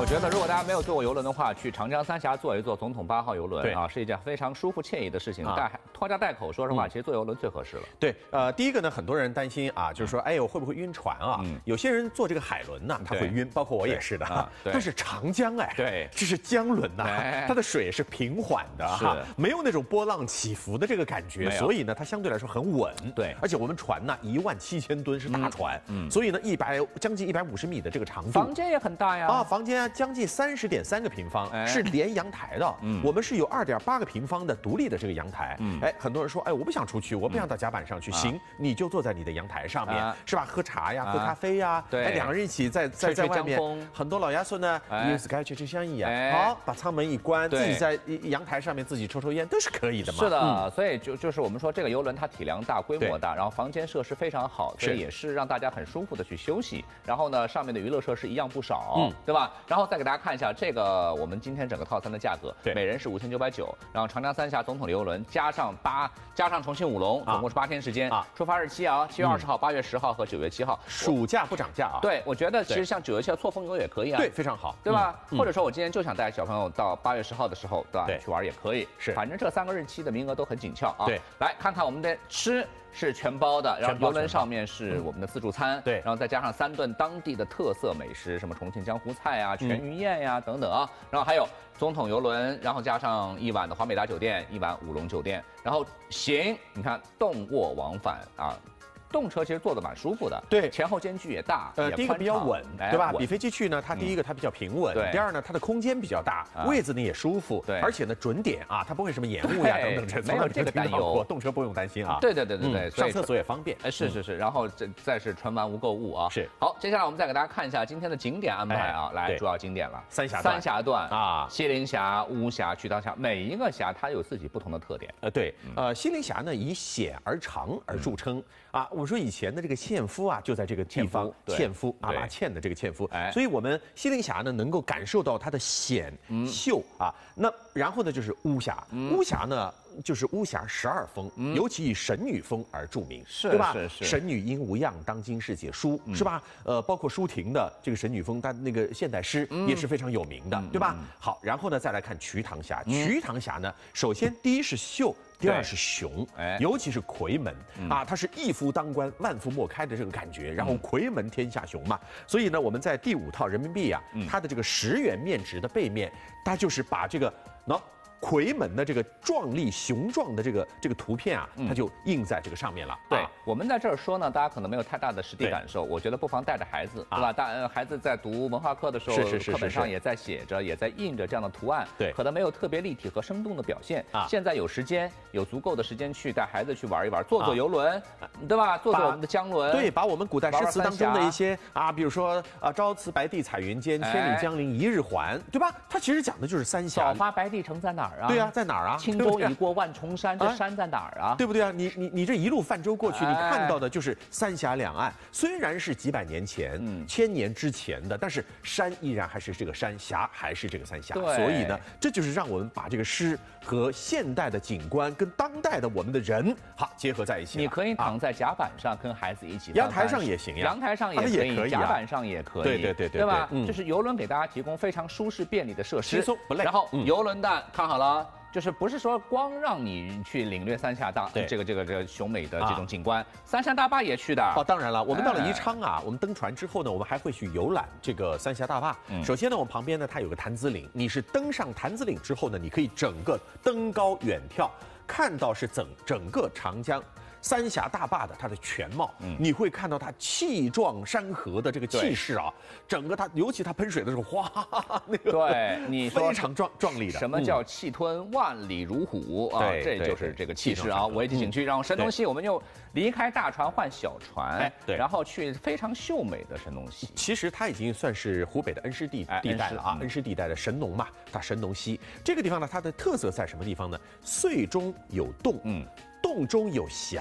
觉得如果大家没有坐过游轮的话，去长江三峡坐一坐总统8号游轮啊，是一件非常舒服惬意的事情。拖家带口，说实话，其实坐游轮最合适了。 对，第一个呢，很多人担心啊，就是说，哎，我会不会晕船啊？有些人坐这个海轮呢，他会晕，包括我也是的哈。但是长江哎， 对， 这是江轮呐，它的水是平缓的哈，没有那种波浪起伏的这个感觉，所以呢，它相对来说很稳。 对， 而且我们船呢，17000吨是大船，所以呢，将近150米的这个长度， 房间也很大呀。 啊，房间将近30.3个平方，是连阳台的。我们是有2.8个平方的独立的这个阳台。哎，很多人说，哎，我不想出去，我不想到甲板上去，行，你就坐在你的阳台上面，是吧？喝茶呀，喝咖啡呀，哎，2个人一起在外面，很多老爷孙呢，也是该吹吹香烟呀，好，把舱门一关，自己在阳台上面自己抽抽烟，都是可以的嘛。 是的，所以就是我们说这个游轮它体量大、规模大，然后房间设施非常好，所以也是让大家很舒服的去休息。然后呢，上面的娱乐设施一样不少，对吧？然后再给大家看一下这个我们今天整个套餐的价格，每人是5990，然后长江三峡总统游轮加上重庆舞龙，总共是8天时间啊。出发日期啊，7月20号、8月10号和9月7号， 暑假不涨价啊。 对，我觉得其实像9月7号错峰游也可以啊， 对，非常好， 对吧？或者说我今天就想带小朋友到8月10号的时候，对吧？去玩也可以， 是， 反正这3个日期的名额都很紧俏啊。 对， 来看看我们的吃。是全包的，然后游轮上面是我们的自助餐，对，然后再加上3顿当地的特色美食，什么重庆江湖菜啊、全鱼宴呀等等啊，然后还有总统游轮，然后加上1晚的华美达酒店，1晚舞龙酒店，然后行，你看动卧往返啊。动车其实坐得蛮舒服的，对，前后间距也大， 第一个比较稳，对吧？比飞机去呢，它第一个它比较平稳，第二呢，它的空间比较大，位子呢也舒服，对，而且呢准点啊，它不会什么延误呀等等， 没有这个担忧， 动车不用担心啊。 对， 上厕所也方便， 是，然后再是纯玩无购物啊。 是， 好，接下来我们再给大家看一下今天的景点安排啊，来，主要景点了， 三峡段啊，西陵峡、巫峡、瞿塘峡，每一个峡它有自己不同的特点。 对，西陵峡呢以险而长而著称啊。我说以前的这个纤夫啊，就在这个地方，纤夫啊，拉纤的这个纤夫，所以我们西陵峡呢能够感受到它的险秀啊。那然后呢就是巫峡，巫峡呢就是巫峡12峰，尤其以神女峰而著名，对吧？神女应无恙，当今世解书，是吧？包括舒婷的这个神女峰，它那个现代诗也是非常有名的，对吧？好，然后呢再来看瞿塘峡，瞿塘峡呢，首先第一是秀。第二是雄，尤其是夔门啊，它是一夫当关，万夫莫开的这个感觉，然后夔门天下雄嘛，所以呢，我们在第5套人民币啊，它的这个10元面值的背面，它就是把这个夔门的这个壮丽雄壮的这个图片啊，它就印在这个上面了。 对，我们在这儿说呢，大家可能没有太大的实地感受，我觉得不妨带着孩子，对吧？孩子在读文化课的时候，课本上也在写着，也在印着这样的图案，对，可能没有特别立体和生动的表现啊。现在有时间，有足够的时间去带孩子去玩一玩，坐游轮，对吧？坐我们的江轮， 对，把我们古代诗词当中的一些啊，比如说朝辞白帝彩云间，千里江陵一日还，对吧？它其实讲的就是三峡。 早发白帝城在哪儿啊？ 对啊，在哪儿啊？ 轻舟已过万重山，这山在哪儿啊？ 对不对啊？你这一路泛舟过去，你看到的就是三峡两岸，虽然是几百年前、1000年之前的，但是山依然还是这个山，峡还是这个三峡。所以呢，这就是让我们把这个诗和现代的景观跟当代的我们的人好结合在一起。 你可以躺在甲板上跟孩子一起， 阳台上也行呀， 阳台上也可以，甲板上也可以，对吧？就是游轮给大家提供非常舒适便利的设施， 轻松不累。 然后游轮蛋看好了。就是不是说光让你去领略三峡这个雄美的这种景观，三峡大坝也去的哦。当然了，我们到了宜昌啊，我们登船之后呢，我们还会去游览这个三峡大坝。首先呢，我们旁边呢它有个潭子岭，你是登上潭子岭之后呢，你可以整个登高远眺，看到是整个长江。三峡大坝的它的全貌，你会看到它气壮山河的这个气势啊，整个它尤其它喷水的时候，哗，那个对你说非常壮丽的。 什么叫气吞万里如虎啊？这就是这个气势啊！五 A 级景区，然后神农溪我们又离开大船换小船，对，然后去非常秀美的神农溪。 其实它已经算是湖北的恩施地带了啊，恩施地带的神农嘛，它神农溪这个地方呢，它的特色在什么地方呢？隧中有洞，洞中有峡，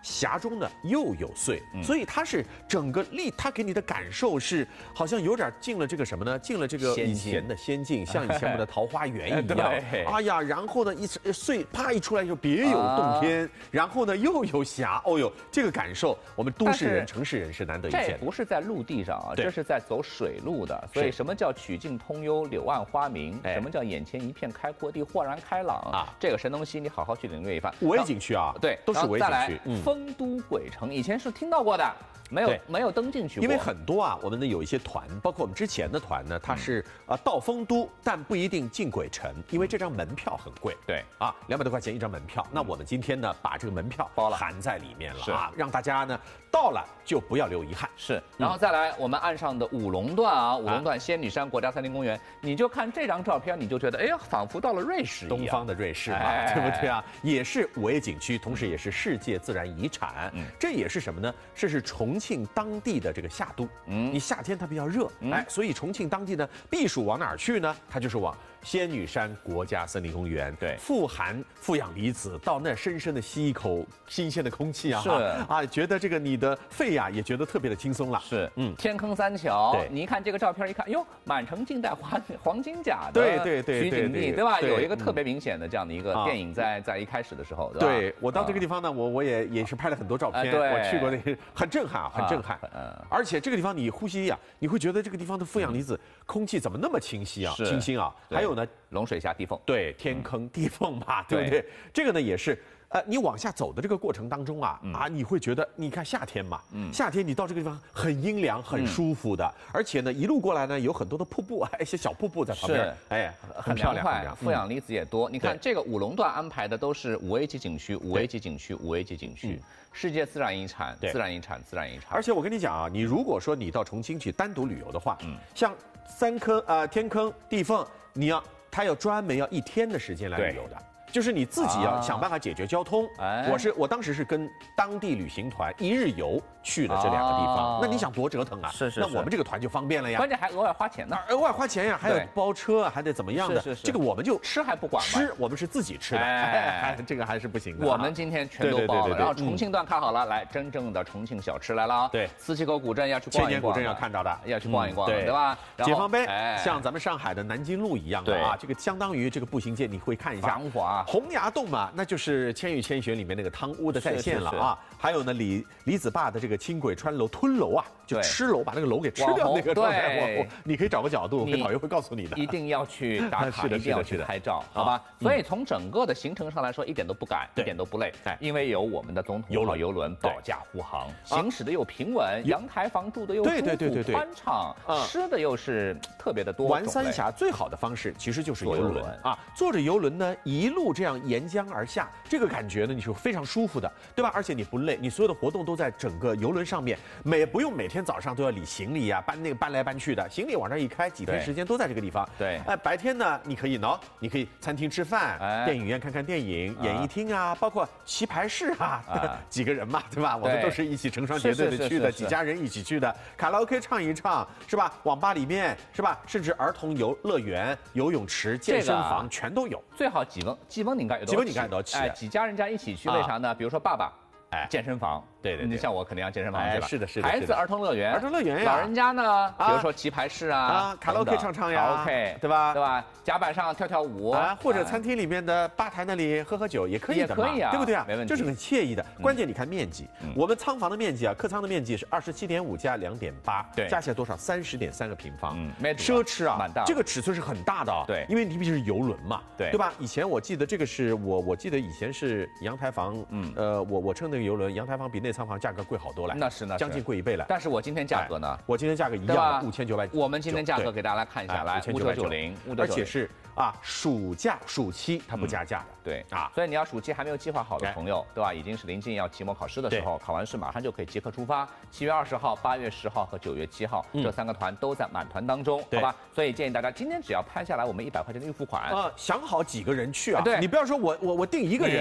匣中呢又有穗，所以它是整个它给你的感受是好像有点进了这个什么呢？进了这个以前的仙境，像以前我们的桃花源一样。哎呀，然后呢一穗啪一出来就别有洞天，然后呢又有匣，哦呦，这个感受我们都市人、城市人是难得一见的。 这不是在陆地上啊，这是在走水路的。所以什么叫曲径通幽、柳暗花明？什么叫眼前一片开阔地、豁然开朗啊？这个神东西你好好去领略一番。 五 A 景区啊， 对， 都是五 A 景区。 丰都鬼城以前是听到过的。没有登进去过， 因为很多啊，我们的有一些团，包括我们之前的团呢，它是到丰都，但不一定进鬼城，因为这张门票很贵。 对啊，200多块钱一张门票。那我们今天呢，把这个门票包了含在里面了啊，让大家呢到了就不要留遗憾。 是，然后再来我们岸上的五龙段啊，五龙段仙女山国家森林公园，你就看这张照片，你就觉得哎呀，仿佛到了瑞士一样， 东方的瑞士嘛，对不对啊？也是五 A 景区，同时也是世界自然遗产。这也是什么呢？这是重庆当地的这个夏都，你夏天它比较热，所以重庆当地呢避暑往哪儿去呢？它就是往仙女山国家森林公园， 对， 富含负氧离子，到那深深的吸一口新鲜的空气啊， 是啊，觉得这个你的肺呀也觉得特别的轻松了。 是，天坑三桥，你一看这个照片，一看，哟，满城尽带黄金甲的取景地，对吧？有一个特别明显的这样的一个电影在一开始的时候，对吧？ 对，我到这个地方呢，我也是拍了很多照片，我去过那个，很震撼啊，很震撼。而且这个地方你呼吸呀，你会觉得这个地方的负氧离子空气怎么那么清晰啊，清新啊。还有呢， 龙水峡地缝， 对，天坑地缝嘛，对不对？这个呢也是。你往下走的这个过程当中啊，你会觉得，你看夏天嘛，夏天你到这个地方很阴凉、很舒服的，而且呢，一路过来呢，有很多的瀑布，一些小瀑布在旁边，哎， 很凉快，负氧离子也多。你看这个五龙段安排的都是5 A 级景区、5 A 级景区、5 A 级景区，世界自然遗产、自然遗产、自然遗产。 而且我跟你讲啊，你如果说你到重庆去单独旅游的话，像天坑地缝，它要专门要1天的时间来旅游的。就是你自己要想办法解决交通。我当时是跟当地旅行团1日游去了这2个地方，那你想多折腾啊？ 是。 那我们这个团就方便了呀。 关键还额外花钱呢。 额外花钱呀，还有包车，还得怎么样的？ 是。 这个我们就吃还不管吗？ 吃我们是自己吃的，这个还是不行的。 我们今天全都包了。然后重庆段看好了，来真正的重庆小吃来了。 对， 磁器口古镇要去逛一逛， 千年古镇要看到的， 要去逛一逛，对吧？ 解放碑像咱们上海的南京路一样的啊，这个相当于这个步行街，你会看一下。 繁华。 洪崖洞嘛。那就是《千与千寻》里面那个汤屋的再现了啊，还有呢李子坝的这个轻轨穿楼吞楼啊，就吃楼把那个楼给吃掉那个状态，你可以找个角度，导游会告诉你的， 一定要去打卡，一定要去拍照，好吧？所以从整个的行程上来说，一点都不赶，一点都不累，因为有我们的总统号邮轮保驾护航，行驶的又平稳，阳台房住的又舒服宽敞，吃的又是特别的多。 玩三峡最好的方式其实就是邮轮啊，坐着邮轮呢一路这样沿江而下，这个感觉呢你是非常舒服的，对吧？而且你不累，你所有的活动都在整个邮轮上面，不用每天早上都要理行李啊，搬来搬去的，行李往这一开，几天时间都在这个地方。 对， 白天呢你可以餐厅吃饭，电影院看看电影，演艺厅啊，包括棋牌室啊，几个人嘛，对吧？我们都是一起成双结对的去的，几家人一起去的，卡拉 OK 唱一唱，是吧？网吧里面是吧？甚至儿童乐园、游泳池、健身房全都有。 最好几峰顶盖有都起，几家人家一起去，为啥呢？比如说爸爸，健身房， 对， 你像我肯定要健身房去了。 是的。 孩子儿童乐园呀， 老人家呢，比如说棋牌室啊， 卡拉 OK 唱呀 ，OK， 对吧？ 甲板上跳舞啊，或者餐厅里面的吧台那里喝酒也可以的嘛，对不对啊？ 没问题， 就是很惬意的。关键你看面积，我们舱房的面积啊，客舱的面积是27.5加2.8， 对， 加起来多少 ？30.3 个平方， 奢侈啊， 蛮大。 这个尺寸是很大的， 对， 因为你毕竟是游轮嘛， 对吧？以前我记得这个是我记得以前是阳台房，我乘那个游轮，阳台房比内舱房价格贵好多了， 那是将近贵1倍了。 但是我今天价格呢？ 我今天价格一样，5990。 我们今天价格给大家来看一下，来5990， 而且是暑期它不加价的， 对所以你要暑期还没有计划好的朋友，对吧？已经是临近要期末考试的时候，考完试马上就可以即刻出发。7月20号、8月10号和9月7号这3个团都在满团当中，好吧？所以建议大家今天只要拍下来我们100块钱的预付款， 想好几个人去啊，你不要说我订一个人。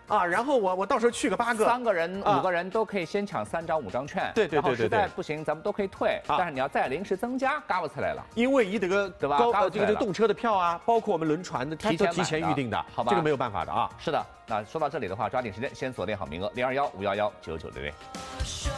啊，然后我到时候去个8个 ，3个人、5个人都可以先抢3张5张券， 对，然后实在不行咱们都可以退，但是你要再临时增加，嘎不起来了， 因为这个对吧？ 这个动车的票啊，包括我们轮船的，它都提前预定的， 好吧？ 这个没有办法的啊。 是的，那说到这里的话，抓紧时间先锁定好名额，021-511-9966。